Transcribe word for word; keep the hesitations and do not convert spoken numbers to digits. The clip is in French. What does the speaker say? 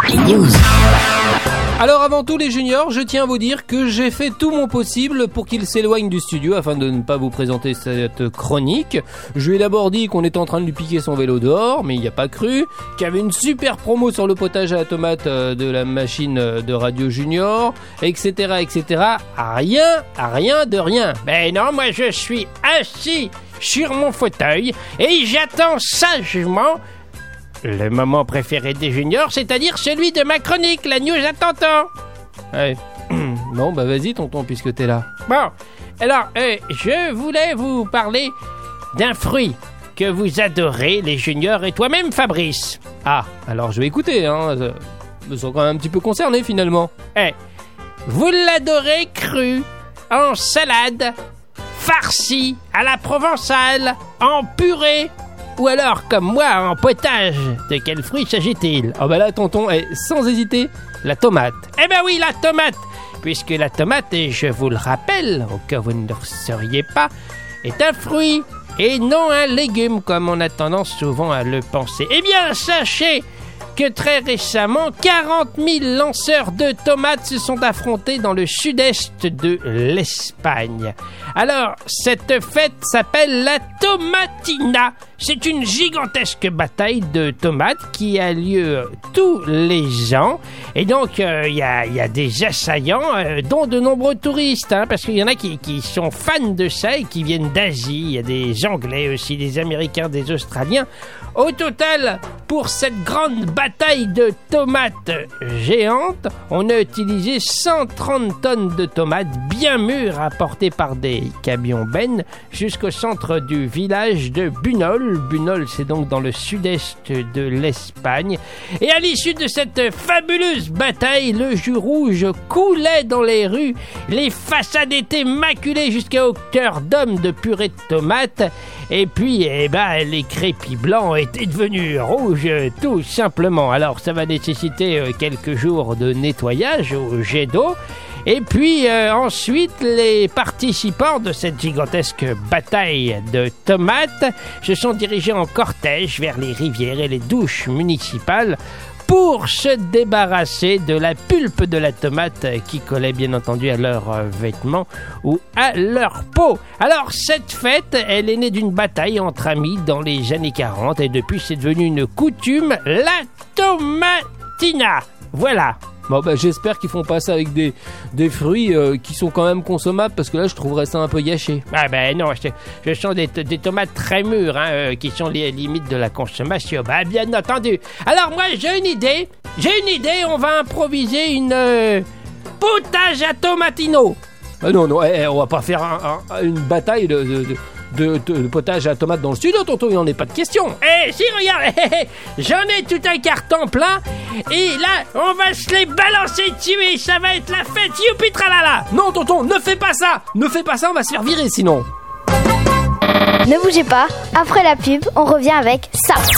les news. Alors avant tout les juniors, je tiens à vous dire que j'ai fait tout mon possible pour qu'ils s'éloignent du studio afin de ne pas vous présenter cette chronique. Je lui ai d'abord dit qu'on était en train de lui piquer son vélo dehors, mais il n'y a pas cru, qu'il y avait une super promo sur le potage à la tomate de la machine de Radio Junior, et cetera et cetera. À rien, à rien de rien. Ben non, moi je suis assis sur mon fauteuil et j'attends sagement le moment préféré des juniors, c'est-à-dire celui de ma chronique, la news à tonton. Ouais. Bon, bah vas-y tonton, puisque t'es là. Bon, alors, euh, je voulais vous parler d'un fruit que vous adorez, les juniors, et toi-même, Fabrice. Ah, alors je vais écouter, hein. Je me sens quand même un petit peu concerné, finalement. Eh, vous l'adorez cru, en salade, farci, à la provençale, en purée, ou alors, comme moi, en potage. De quel fruit s'agit-il? Ah bah là, tonton, eh, sans hésiter, la tomate. Eh ben oui, la tomate. Puisque la tomate, et je vous le rappelle, au cas où vous ne le sauriez pas, est un fruit et non un légume, comme on a tendance souvent à le penser. Eh bien, sachez que très récemment, quarante mille lanceurs de tomates se sont affrontés dans le sud-est de l'Espagne. Alors, cette fête s'appelle la Tomatina. C'est une gigantesque bataille de tomates qui a lieu tous les ans. Et donc, il euh, y, a, y a des assaillants, euh, dont de nombreux touristes, hein, parce qu'il y en a qui, qui sont fans de ça et qui viennent d'Asie. Il y a des Anglais aussi, des Américains, des Australiens. Au total, pour cette grande bataille de tomates géantes, on a utilisé cent trente tonnes de tomates bien mûres apportées par des camions bennes jusqu'au centre du village de Bunol. Bunol, c'est donc dans le sud-est de l'Espagne. Et à l'issue de cette fabuleuse bataille, le jus rouge coulait dans les rues. Les façades étaient maculées jusqu'à hauteur d'hommes de purée de tomates. Et puis, eh ben, les crépis blancs étaient devenus rouges, tout simplement. Alors, ça va nécessiter euh, quelques jours de nettoyage au jet d'eau. Et puis, euh, ensuite, les participants de cette gigantesque bataille de tomates se sont dirigés en cortège vers les rivières et les douches municipales pour se débarrasser de la pulpe de la tomate qui collait bien entendu à leurs vêtements ou à leur peau. Alors cette fête, elle est née d'une bataille entre amis dans les années quarante et depuis c'est devenu une coutume, la Tomatina. Voilà. Bon bah j'espère qu'ils font pas ça avec des, des fruits euh, qui sont quand même consommables parce que là je trouverais ça un peu gâché. Ah ben non, je, je sens des, des tomates très mûres hein, euh, qui sont les limites de la consommation. Bah bien entendu. Alors moi j'ai une idée, j'ai une idée, on va improviser une euh, potage à tomatino. Ah non non, eh, on va pas faire un, un, une bataille de... de, de... De, de, de potage à tomate dans le studio, tonton, il n'en est pas de question. Eh, si, regarde, j'en ai tout un carton plein, et là, on va se les balancer dessus, et ça va être la fête, youpi tralala. Non, tonton, ne fais pas ça, ne fais pas ça, on va se faire virer sinon. Ne bougez pas, après la pub, on revient avec ça.